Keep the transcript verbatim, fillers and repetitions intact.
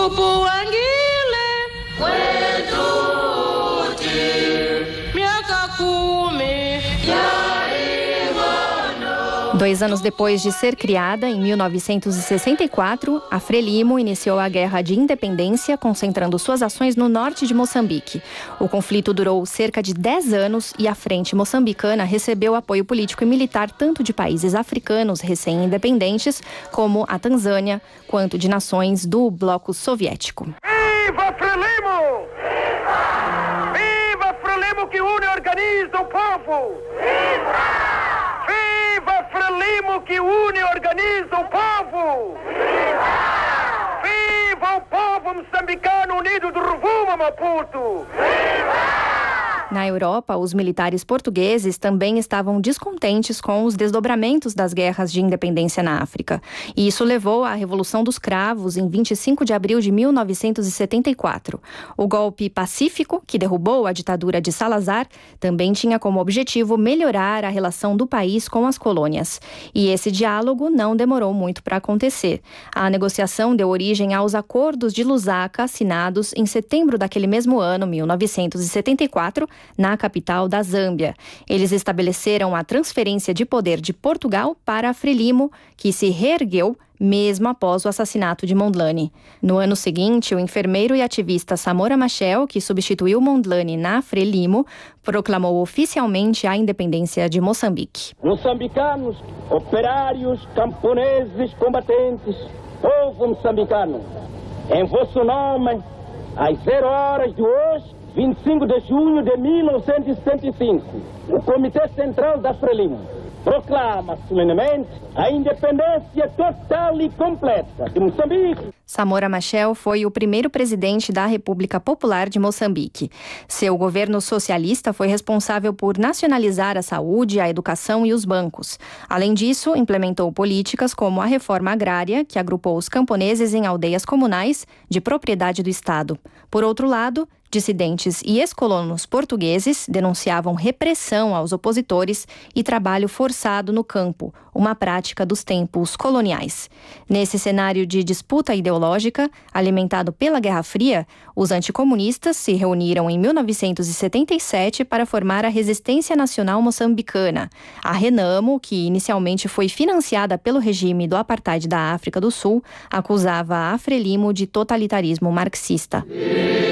Tupu Anguile, miaka kumi. Dois anos depois de ser criada, em mil novecentos e sessenta e quatro, a Frelimo iniciou a Guerra de Independência, concentrando suas ações no norte de Moçambique. O conflito durou cerca de dez anos e a Frente Moçambicana recebeu apoio político e militar tanto de países africanos recém-independentes, como a Tanzânia, quanto de nações do bloco soviético. Viva Frelimo! Viva! Viva Frelimo que une e organiza o povo! Viva! Viva Frelimo que une e organiza o povo! Viva! Viva o povo moçambicano unido do rumo a Maputo! Viva! Na Europa, os militares portugueses também estavam descontentes com os desdobramentos das guerras de independência na África. E isso levou à Revolução dos Cravos em vinte e cinco de abril de mil novecentos e setenta e quatro. O golpe pacífico, que derrubou a ditadura de Salazar, também tinha como objetivo melhorar a relação do país com as colônias. E esse diálogo não demorou muito para acontecer. A negociação deu origem aos Acordos de Lusaka, assinados em setembro daquele mesmo ano, mil novecentos e setenta e quatro, na capital da Zâmbia. Eles estabeleceram a transferência de poder de Portugal para a Frelimo, que se reergueu mesmo após o assassinato de Mondlane. No ano seguinte, o enfermeiro e ativista Samora Machel, que substituiu Mondlane na Frelimo, proclamou oficialmente a independência de Moçambique. Moçambicanos, operários, camponeses, combatentes, povo moçambicano, em vosso nome, às zero horas de hoje, vinte e cinco de junho de mil novecentos e sessenta e cinco, o Comitê Central da Frelimo proclama solenemente a independência total e completa de Moçambique. Samora Machel foi o primeiro presidente da República Popular de Moçambique. Seu governo socialista foi responsável por nacionalizar a saúde, a educação e os bancos. Além disso, implementou políticas como a reforma agrária, que agrupou os camponeses em aldeias comunais de propriedade do Estado. Por outro lado, dissidentes e ex-colonos portugueses denunciavam repressão aos opositores e trabalho forçado no campo, uma prática dos tempos coloniais. Nesse cenário de disputa ideológica, alimentado pela Guerra Fria, os anticomunistas se reuniram em mil novecentos e setenta e sete para formar a Resistência Nacional Moçambicana. A Renamo, que inicialmente foi financiada pelo regime do apartheid da África do Sul, acusava a Frelimo de totalitarismo marxista.